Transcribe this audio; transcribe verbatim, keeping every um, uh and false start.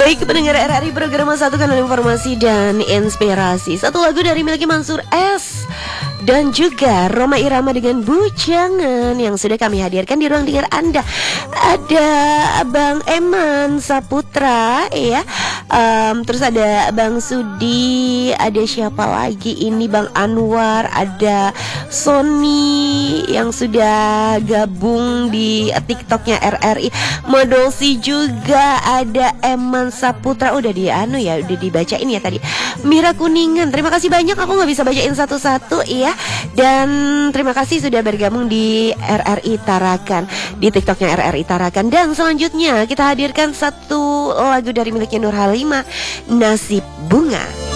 Baik pendengar R R I program satu kanal informasi dan inspirasi. Satu lagu dari milik Mansur S dan juga Rhoma Irama dengan Bujangan yang sudah kami hadirkan di ruang dengar Anda. Ada Bang Eman Saputra ya, um, terus ada Bang Sudi, ada siapa lagi ini, Bang Anwar, ada Sony yang sudah gabung di TikToknya R R I, Modosi juga ada Eman Saputra, udah di anu ya, udah dibacain ya tadi. Mira Kuningan, terima kasih banyak, aku nggak bisa bacain satu-satu ya. Dan terima kasih sudah bergabung di R R I Tarakan, di TikToknya R R I Tarakan. Dan selanjutnya kita hadirkan satu lagu dari miliknya Nur Halimah, Nasib Bunga.